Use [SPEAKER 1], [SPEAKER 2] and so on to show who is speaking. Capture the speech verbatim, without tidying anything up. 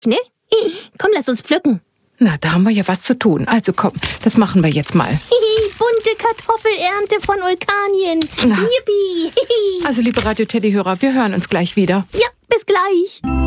[SPEAKER 1] ne? Komm, lass uns pflücken.
[SPEAKER 2] Na, da haben wir ja was zu tun. Also komm, das machen wir jetzt mal.
[SPEAKER 1] Bunte Kartoffelernte von Vulkanien.
[SPEAKER 2] Na.
[SPEAKER 1] Yippie.
[SPEAKER 2] Also, liebe Radio-Teddy-Hörer, wir hören uns gleich wieder.
[SPEAKER 1] Ja, bis gleich.